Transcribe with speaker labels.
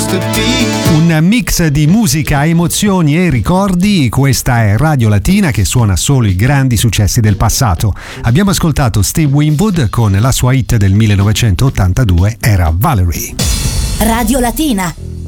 Speaker 1: Un mix di musica, emozioni e ricordi. Questa è Radio Latina che suona solo i grandi successi del passato. Abbiamo ascoltato Steve Winwood con la sua hit del 1982, era Valerie.
Speaker 2: Radio Latina,